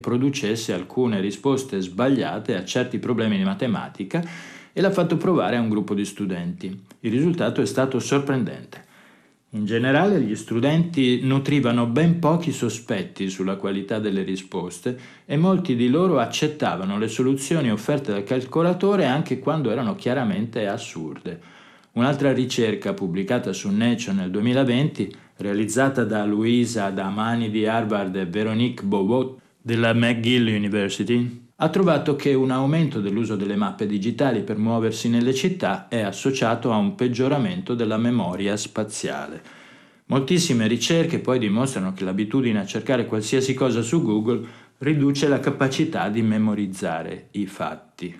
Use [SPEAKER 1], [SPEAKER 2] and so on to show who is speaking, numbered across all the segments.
[SPEAKER 1] producesse alcune risposte sbagliate a certi problemi di matematica e l'ha fatto provare a un gruppo di studenti. Il risultato è stato sorprendente. In generale gli studenti nutrivano ben pochi sospetti sulla qualità delle risposte e molti di loro accettavano le soluzioni offerte dal calcolatore anche quando erano chiaramente assurde. Un'altra ricerca pubblicata su Nature nel 2020, realizzata da Luisa Damani di Harvard e Veronique Bobot della McGill University, ha trovato che un aumento dell'uso delle mappe digitali per muoversi nelle città è associato a un peggioramento della memoria spaziale. Moltissime ricerche poi dimostrano che l'abitudine a cercare qualsiasi cosa su Google riduce la capacità di memorizzare i fatti.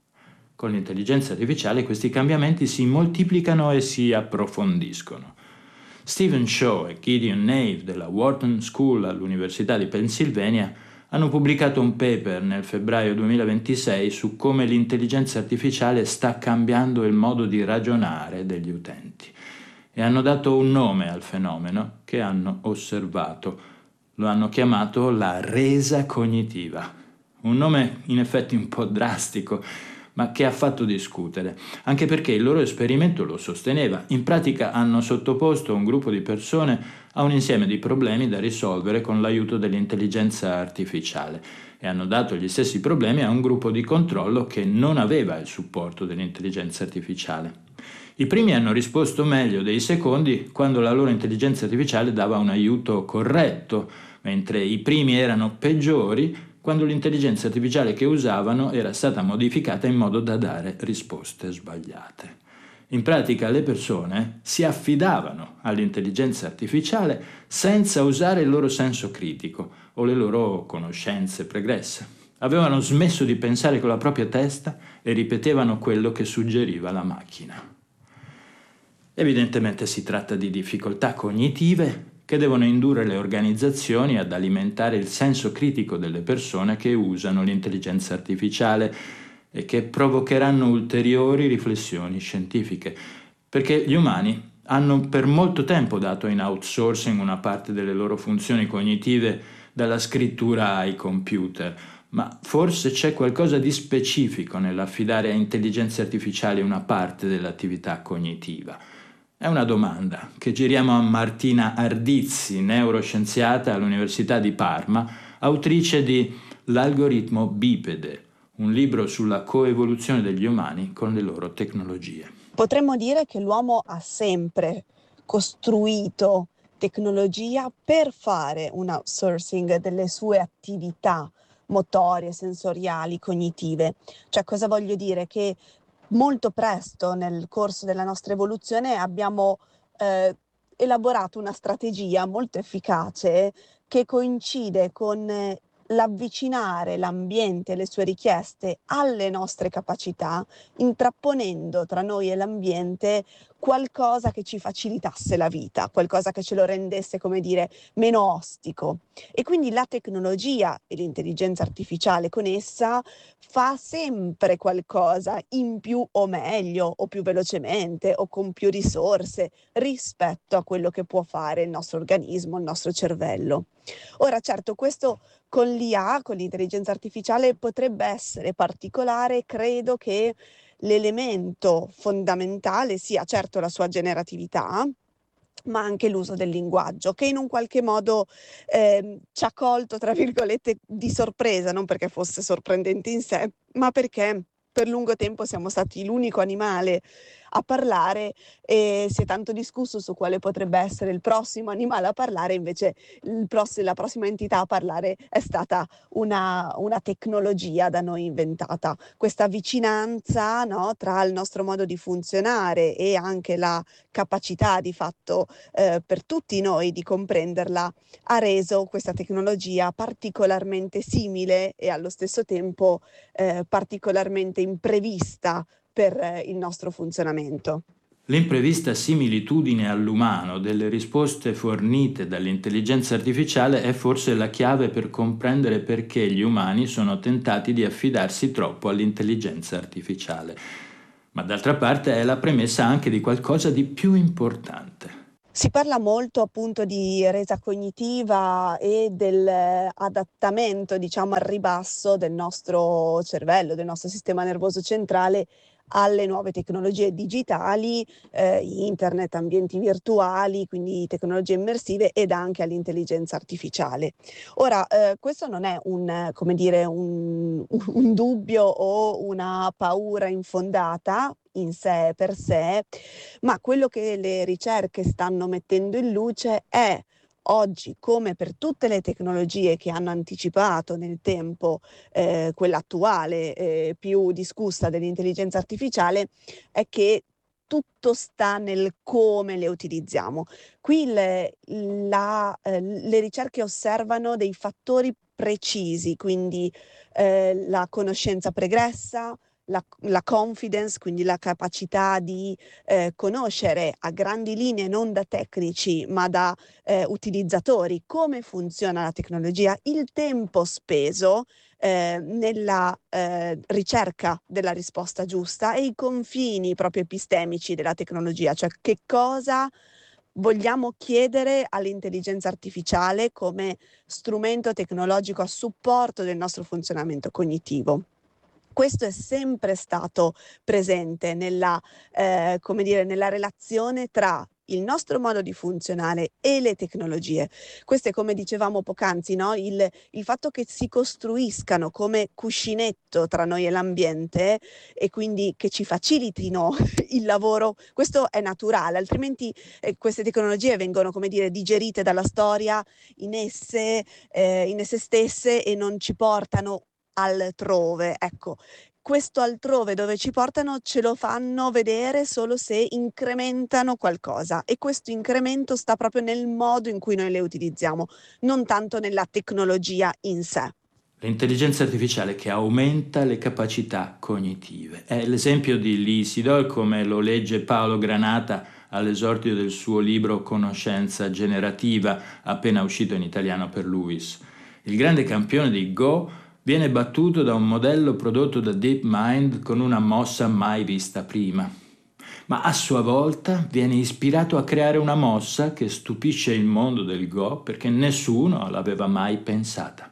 [SPEAKER 1] Con l'intelligenza artificiale questi cambiamenti si moltiplicano e si approfondiscono. Stephen Shaw e Gideon Nave della Wharton School all'Università di Pennsylvania hanno pubblicato un paper nel febbraio 2026 su come l'intelligenza artificiale sta cambiando il modo di ragionare degli utenti e hanno dato un nome al fenomeno che hanno osservato. Lo hanno chiamato la resa cognitiva. Un nome in effetti un po' drastico, ma che ha fatto discutere, anche perché il loro esperimento lo sosteneva. In pratica hanno sottoposto un gruppo di persone a un insieme di problemi da risolvere con l'aiuto dell'intelligenza artificiale e hanno dato gli stessi problemi a un gruppo di controllo che non aveva il supporto dell'intelligenza artificiale. I primi hanno risposto meglio dei secondi quando la loro intelligenza artificiale dava un aiuto corretto, mentre i primi erano peggiori quando l'intelligenza artificiale che usavano era stata modificata in modo da dare risposte sbagliate. In pratica le persone si affidavano all'intelligenza artificiale senza usare il loro senso critico o le loro conoscenze pregresse. Avevano smesso di pensare con la propria testa e ripetevano quello che suggeriva la macchina. Evidentemente si tratta di difficoltà cognitive che devono indurre le organizzazioni ad alimentare il senso critico delle persone che usano l'intelligenza artificiale e che provocheranno ulteriori riflessioni scientifiche, perché gli umani hanno per molto tempo dato in outsourcing una parte delle loro funzioni cognitive dalla scrittura ai computer, ma forse c'è qualcosa di specifico nell'affidare a intelligenze artificiali una parte dell'attività cognitiva. È una domanda che giriamo a Martina Ardizzi, neuroscienziata all'Università di Parma, autrice di L'algoritmo bipede, un libro sulla coevoluzione degli umani con le loro tecnologie.
[SPEAKER 2] Potremmo dire che l'uomo ha sempre costruito tecnologia per fare un outsourcing delle sue attività motorie, sensoriali, cognitive. Cioè, cosa voglio dire? Che molto presto nel corso della nostra evoluzione abbiamo elaborato una strategia molto efficace che coincide con l'avvicinare l'ambiente e le sue richieste alle nostre capacità, intrapponendo tra noi e l'ambiente qualcosa che ci facilitasse la vita, qualcosa che ce lo rendesse, come dire, meno ostico. E quindi la tecnologia e l'intelligenza artificiale con essa fa sempre qualcosa in più o meglio o più velocemente o con più risorse rispetto a quello che può fare il nostro organismo, il nostro cervello. Ora, certo, questo con l'IA, con l'intelligenza artificiale, potrebbe essere particolare. Credo che l'elemento fondamentale sia certo la sua generatività, ma anche l'uso del linguaggio, che in un qualche modo ci ha colto, tra virgolette, di sorpresa, non perché fosse sorprendente in sé, ma perché per lungo tempo siamo stati l'unico animale a parlare e si è tanto discusso su quale potrebbe essere il prossimo animale a parlare, invece la prossima entità a parlare è stata una tecnologia da noi inventata. Questa vicinanza, no, tra il nostro modo di funzionare e anche la capacità di fatto per tutti noi di comprenderla ha reso questa tecnologia particolarmente simile e allo stesso tempo particolarmente imprevista per il nostro funzionamento.
[SPEAKER 1] L'imprevista similitudine all'umano delle risposte fornite dall'intelligenza artificiale è forse la chiave per comprendere perché gli umani sono tentati di affidarsi troppo all'intelligenza artificiale. Ma d'altra parte è la premessa anche di qualcosa di più importante.
[SPEAKER 2] Si parla molto appunto di resa cognitiva e dell'adattamento, diciamo, al ribasso del nostro cervello, del nostro sistema nervoso centrale alle nuove tecnologie digitali, internet, ambienti virtuali, quindi tecnologie immersive ed anche all'intelligenza artificiale. Ora, questo non è come dire, un dubbio o una paura infondata in sé per sé, ma quello che le ricerche stanno mettendo in luce è oggi, come per tutte le tecnologie che hanno anticipato nel tempo quella attuale, più discussa dell'intelligenza artificiale, è che tutto sta nel come le utilizziamo. Qui le ricerche osservano dei fattori precisi, quindi la conoscenza pregressa, la confidence, quindi la capacità di conoscere a grandi linee, non da tecnici, ma da utilizzatori, come funziona la tecnologia, il tempo speso nella ricerca della risposta giusta e i confini proprio epistemici della tecnologia, cioè che cosa vogliamo chiedere all'intelligenza artificiale come strumento tecnologico a supporto del nostro funzionamento cognitivo. Questo è sempre stato presente come dire, nella relazione tra il nostro modo di funzionare e le tecnologie. Questo è come dicevamo poc'anzi, no? Il fatto che si costruiscano come cuscinetto tra noi e l'ambiente e quindi che ci facilitino il lavoro, questo è naturale, altrimenti queste tecnologie vengono, come dire, digerite dalla storia in esse stesse e non ci portano altrove. Ecco, questo altrove dove ci portano ce lo fanno vedere solo se incrementano qualcosa e questo incremento sta proprio nel modo in cui noi le utilizziamo, non tanto nella tecnologia in sé.
[SPEAKER 1] L'intelligenza artificiale che aumenta le capacità cognitive. È l'esempio di Lee Sedol, come lo legge Paolo Granata all'esordio del suo libro Conoscenza generativa, appena uscito in italiano per Lewis. Il grande campione di Go viene battuto da un modello prodotto da DeepMind con una mossa mai vista prima. Ma a sua volta viene ispirato a creare una mossa che stupisce il mondo del Go perché nessuno l'aveva mai pensata.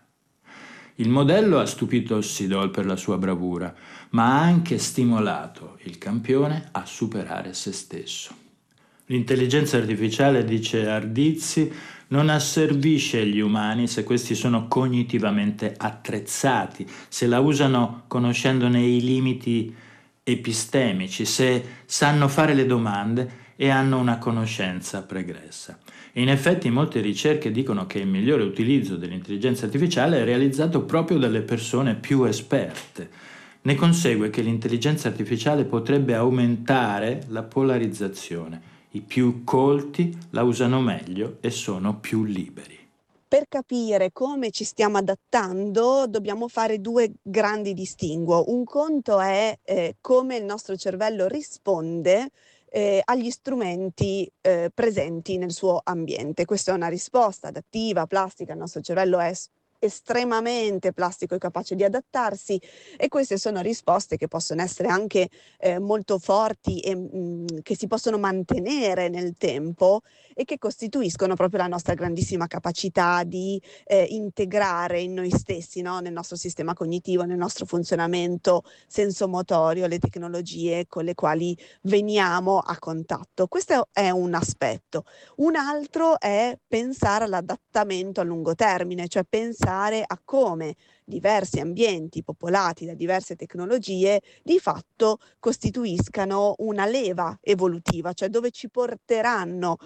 [SPEAKER 1] Il modello ha stupito Sidol per la sua bravura, ma ha anche stimolato il campione a superare se stesso. L'intelligenza artificiale, dice Ardizzi, non asservisce gli umani se questi sono cognitivamente attrezzati, se la usano conoscendone i limiti epistemici, se sanno fare le domande e hanno una conoscenza pregressa. E in effetti molte ricerche dicono che il migliore utilizzo dell'intelligenza artificiale è realizzato proprio dalle persone più esperte. Ne consegue che l'intelligenza artificiale potrebbe aumentare la polarizzazione. I più colti la usano meglio e sono più liberi.
[SPEAKER 2] Per capire come ci stiamo adattando dobbiamo fare due grandi distinguo. Un conto è come il nostro cervello risponde agli strumenti presenti nel suo ambiente. Questa è una risposta adattiva, plastica, il nostro cervello è estremamente plastico e capace di adattarsi e queste sono risposte che possono essere anche molto forti e che si possono mantenere nel tempo e che costituiscono proprio la nostra grandissima capacità di integrare in noi stessi, no? Nel nostro sistema cognitivo, nel nostro funzionamento sensomotorio, le tecnologie con le quali veniamo a contatto. Questo è un aspetto. Un altro è pensare all'adattamento a lungo termine, cioè pensare a come diversi ambienti popolati da diverse tecnologie di fatto costituiscano una leva evolutiva, cioè dove ci porteranno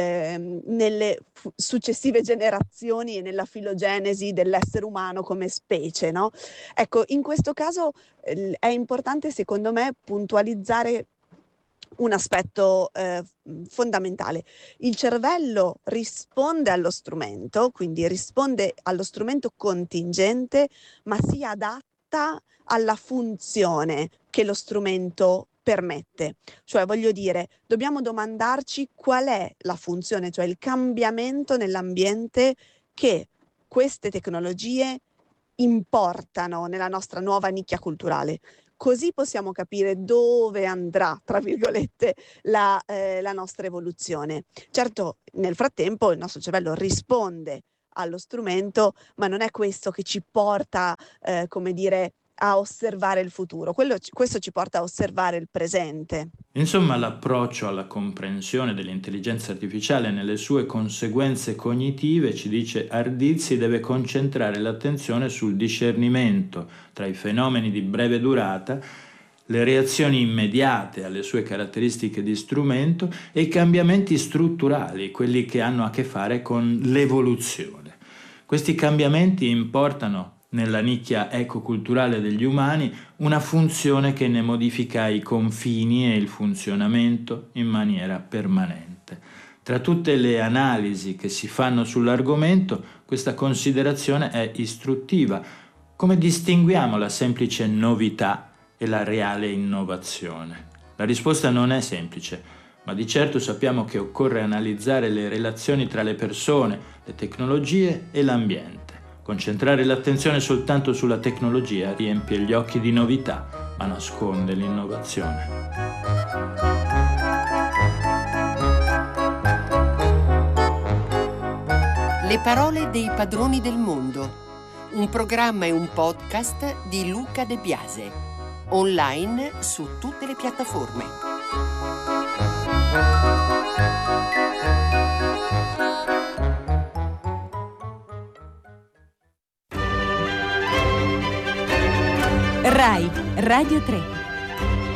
[SPEAKER 2] nelle successive generazioni e nella filogenesi dell'essere umano come specie, no? Ecco, in questo caso è importante secondo me puntualizzare un aspetto fondamentale. Il cervello risponde allo strumento, quindi risponde allo strumento contingente, ma si adatta alla funzione che lo strumento permette. Cioè, voglio dire, dobbiamo domandarci qual è la funzione, cioè il cambiamento nell'ambiente che queste tecnologie importano nella nostra nuova nicchia culturale. Così possiamo capire dove andrà, tra virgolette, la nostra evoluzione. Certo, nel frattempo il nostro cervello risponde allo strumento, ma non è questo che ci porta, come dire, a osservare il futuro. Questo ci porta a osservare il presente.
[SPEAKER 1] Insomma, l'approccio alla comprensione dell'intelligenza artificiale nelle sue conseguenze cognitive ci dice Ardizzi deve concentrare l'attenzione sul discernimento tra i fenomeni di breve durata, le reazioni immediate alle sue caratteristiche di strumento e i cambiamenti strutturali, quelli che hanno a che fare con l'evoluzione. Questi cambiamenti importano nella nicchia ecoculturale degli umani una funzione che ne modifica i confini e il funzionamento in maniera permanente. Tra tutte le analisi che si fanno sull'argomento, questa considerazione è istruttiva. Come distinguiamo la semplice novità e la reale innovazione? La risposta non è semplice, ma di certo sappiamo che occorre analizzare le relazioni tra le persone, le tecnologie e l'ambiente. Concentrare l'attenzione soltanto sulla tecnologia riempie gli occhi di novità, ma nasconde l'innovazione.
[SPEAKER 3] Le parole dei padroni del mondo. Un programma e un podcast di Luca De Biase. Online su tutte le piattaforme.
[SPEAKER 4] Rai Radio 3.